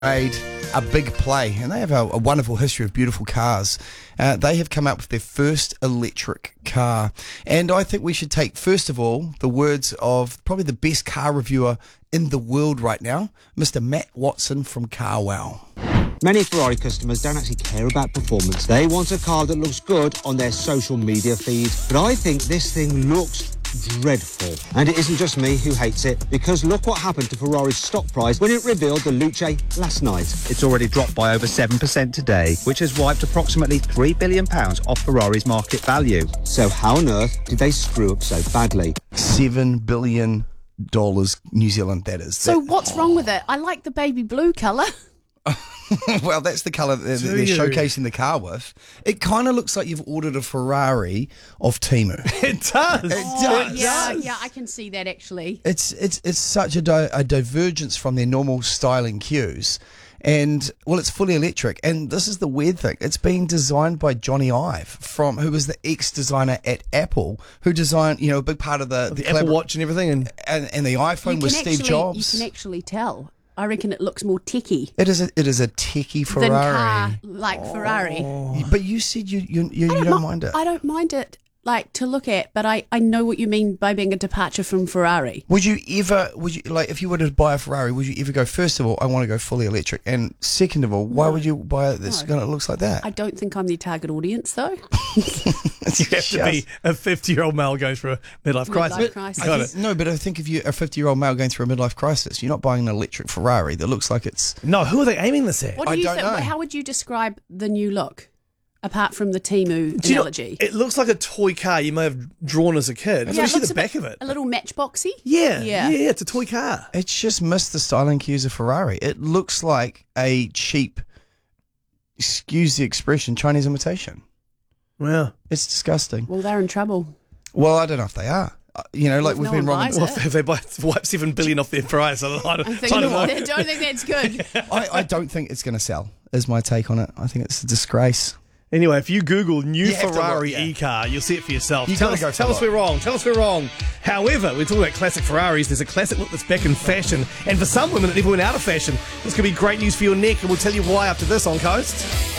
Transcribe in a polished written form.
made a big play, and they have a wonderful history of beautiful cars. They have come up with their first electric car, and I think we should take, first of all, the words of probably the best car reviewer in the world right now, Mr. Matt Watson from CarWow. Many Ferrari customers don't actually care about performance. They want a car that looks good on their social media feed. But I think this thing looks dreadful. And it isn't just me who hates it, because look what happened to Ferrari's stock price when it revealed the Luce last night. It's already dropped by over 7% today, which has wiped approximately £3 billion off Ferrari's market value. So how on earth did they screw up so badly? $7 billion New Zealand, that is. So what's wrong with it? I like the baby blue colour. Well, that's the colour that they're showcasing the car with. It kind of looks like you've ordered a Ferrari off Temu. It does. It does. Yeah, I can see that actually. It's such a divergence from their normal styling cues. And, well, it's fully electric. And this is the weird thing. It's being designed by Johnny Ive, who was the ex-designer at Apple, who designed, a big part of the Apple Watch and everything. And the iPhone with Steve Jobs. You can actually tell. I reckon it looks more techie. It is a techie Ferrari. Than car like Ferrari. But you said you don't mind it. I don't mind it, to look at, but I know what you mean by being a departure from Ferrari. Would you if you were to buy a Ferrari, would you ever go, first of all, I want to go fully electric, and second of all, why would you buy it that's going to look like that? I don't think I'm the target audience, though. You have to be a 50-year-old male going through a midlife crisis. No, but I think if you're a 50-year-old male going through a midlife crisis, you're not buying an electric Ferrari that looks like it's... No, who are they aiming this at? What do you think? How would you describe the new look? Apart from the Temu analogy. It looks like a toy car you may have drawn as a kid. Especially the back of it. A little matchboxy? Yeah, it's a toy car. It's just missed the styling cues of Ferrari. It looks like a cheap, excuse the expression, Chinese imitation. Wow. It's disgusting. Well, they're in trouble. Well, I don't know if they are. We've been wrong. If they wipe $7 billion off their price, I don't know. I don't think that's good. I don't think it's going to sell, is my take on it. I think it's a disgrace. Anyway, if you Google new Ferrari e-car, you'll see it for yourself. Tell us we're wrong. Tell us we're wrong. However, we're talking about classic Ferraris. There's a classic look that's back in fashion. And for some women, it never went out of fashion. This could be great news for your neck, and we'll tell you why after this on Coast.